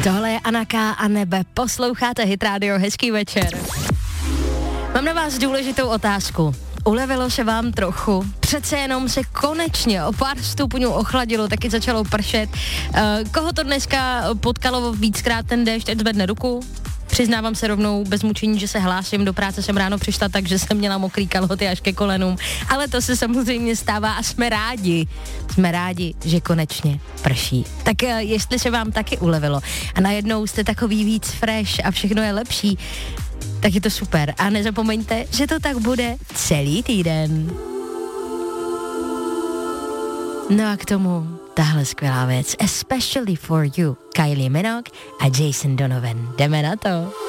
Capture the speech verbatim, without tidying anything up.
Tohle je Anaka a Nebe. Posloucháte Hit Radio, hezký večer. Mám na vás důležitou otázku. Ulevilo se vám trochu? Přece jenom se konečně o pár stupňů ochladilo, taky začalo pršet. Uh, koho to dneska potkalo víckrát ten déšť, ať zvedne ruku? Přiznávám se rovnou bez mučení, že se hlásím, do práce jsem ráno přišla, takže jsem měla mokrý kalhoty až ke kolenům, ale to se samozřejmě stává a jsme rádi, jsme rádi, že konečně prší. Tak jestli se vám taky ulevilo a najednou jste takový víc fresh a všechno je lepší, tak je to super a nezapomeňte, že to tak bude celý týden. No a k tomu tahle skvělá věc, Especially for You, Kylie Minogue a Jason Donovan. Jdeme na to.